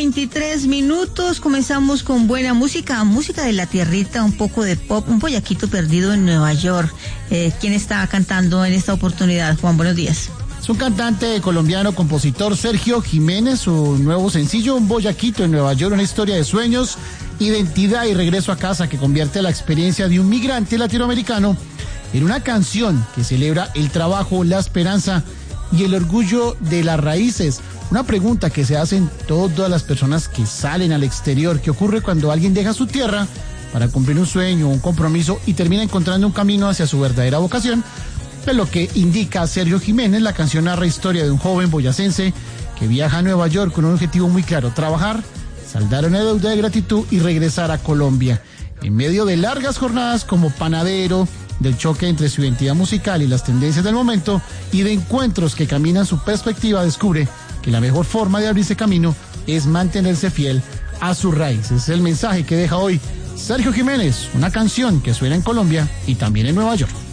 8:23. Comenzamos con buena música, música de la tierrita, un poco de pop, un boyaquito perdido en Nueva York. ¿Quién está cantando en esta oportunidad? Juan, buenos días. Es un cantante colombiano, compositor, Sergio Jiménez. Su nuevo sencillo, Un boyaquito en Nueva York, una historia de sueños, identidad y regreso a casa que convierte la experiencia de un migrante latinoamericano en una canción que celebra el trabajo, la esperanza y el orgullo de las raíces. Una pregunta que se hacen todas las personas que salen al exterior: ¿qué ocurre cuando alguien deja su tierra para cumplir un sueño, un compromiso y termina encontrando un camino hacia su verdadera vocación? Es lo que indica Sergio Jiménez. La canción narra la historia de un joven boyacense que viaja a Nueva York con un objetivo muy claro: trabajar, saldar una deuda de gratitud y regresar a Colombia. En medio de largas jornadas como panadero, del choque entre su identidad musical y las tendencias del momento y de encuentros que caminan su perspectiva, descubre que la mejor forma de abrirse camino es mantenerse fiel a sus raíces. Es el mensaje que deja hoy Sergio Jiménez, una canción que suena en Colombia y también en Nueva York.